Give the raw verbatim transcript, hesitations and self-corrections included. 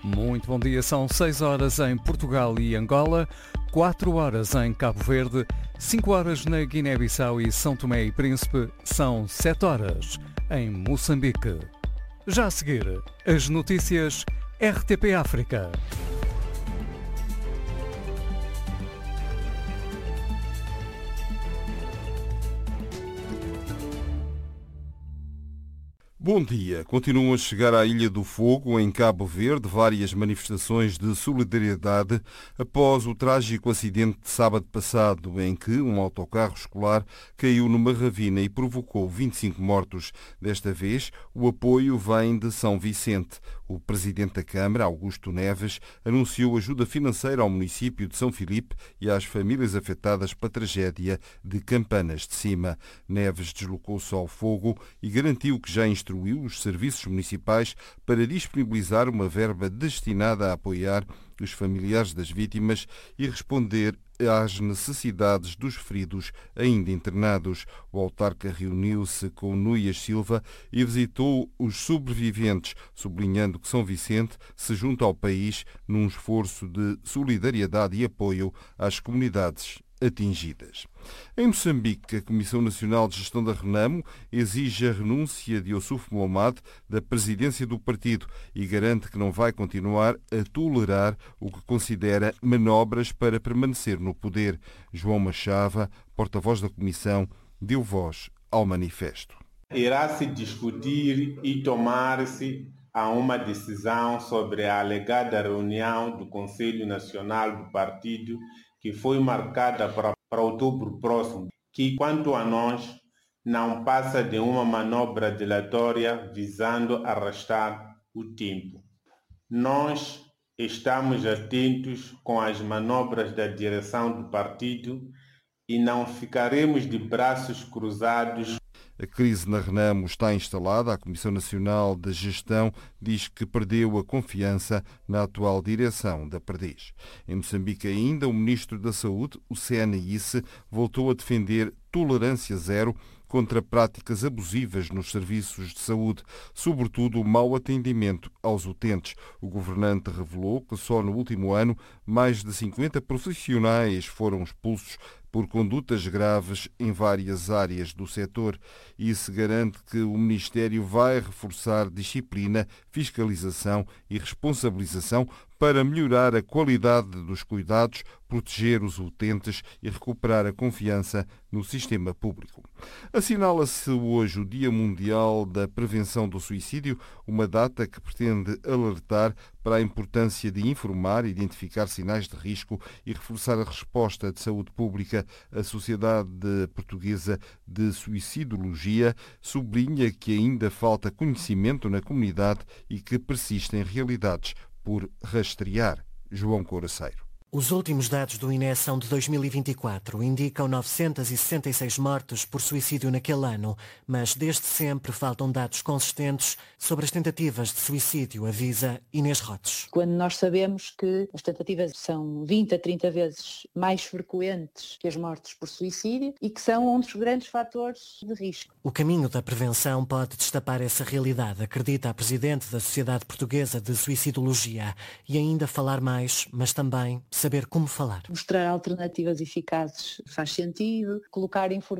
Muito bom dia, são seis horas em Portugal e Angola, quatro horas em Cabo Verde, cinco horas na Guiné-Bissau e São Tomé e Príncipe, são sete horas em Moçambique. Já a seguir, as notícias R T P África. Bom dia. Continuam a chegar à Ilha do Fogo, em Cabo Verde, várias manifestações de solidariedade após o trágico acidente de sábado passado, em que um autocarro escolar caiu numa ravina e provocou vinte e cinco mortos. Desta vez, o apoio vem de São Vicente. O presidente da Câmara, Augusto Neves, anunciou ajuda financeira ao município de São Filipe e às famílias afetadas pela tragédia de Campanas de Cima. Neves deslocou-se ao Fogo e garantiu que já instruiu os serviços municipais para disponibilizar uma verba destinada a apoiar os familiares das vítimas e responder às necessidades dos feridos ainda internados. O autarca reuniu-se com Núñez Silva e visitou os sobreviventes, sublinhando que São Vicente se junta ao país num esforço de solidariedade e apoio às comunidades atingidas. Em Moçambique, a Comissão Nacional de Gestão da Renamo exige a renúncia de Ossuf Momad da presidência do partido e garante que não vai continuar a tolerar o que considera manobras para permanecer no poder. João Machava, porta-voz da Comissão, deu voz ao manifesto. Irá-se discutir e tomar-se a uma decisão sobre a alegada reunião do Conselho Nacional do Partido que foi marcada para, para outubro próximo, que, quanto a nós, não passa de uma manobra dilatória visando arrastar o tempo. Nós estamos atentos com as manobras da direção do partido e não ficaremos de braços cruzados. A crise na Renamo está instalada. A Comissão Nacional de Gestão diz que perdeu a confiança na atual direção da Perdiz. Em Moçambique ainda, o Ministro da Saúde, o C N I S, voltou a defender tolerância zero contra práticas abusivas nos serviços de saúde, sobretudo o mau atendimento aos utentes. O governante revelou que só no último ano mais de cinquenta profissionais foram expulsos por condutas graves em várias áreas do setor. E se garante que o Ministério vai reforçar disciplina, fiscalização e responsabilização para melhorar a qualidade dos cuidados, proteger os utentes e recuperar a confiança no sistema público. Assinala-se hoje o Dia Mundial da Prevenção do Suicídio, uma data que pretende alertar para a importância de informar, identificar sinais de risco e reforçar a resposta de saúde pública. A Sociedade Portuguesa de Suicidologia sublinha que ainda falta conhecimento na comunidade e que persistem realidades por rastrear. João Coraceiro. Os últimos dados do I N E são de dois mil e vinte e quatro. Indicam novecentos e sessenta e seis mortes por suicídio naquele ano, mas desde sempre faltam dados consistentes sobre as tentativas de suicídio, avisa Inês Rotes. Quando nós sabemos que as tentativas são vinte a trinta vezes mais frequentes que as mortes por suicídio e que são um dos grandes fatores de risco. O caminho da prevenção pode destapar essa realidade, acredita a Presidente da Sociedade Portuguesa de Suicidologia, e ainda falar mais, mas também saber como falar. Mostrar alternativas eficazes faz sentido, colocar informação